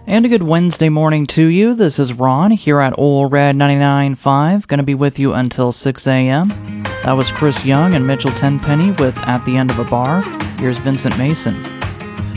And a good Wednesday morning to you. This is Ron here at Ole Red 99.5. Going to be with you until 6 a.m. That was Chris Young and Mitchell Tenpenny with At the End of a Bar. Here's Vincent Mason.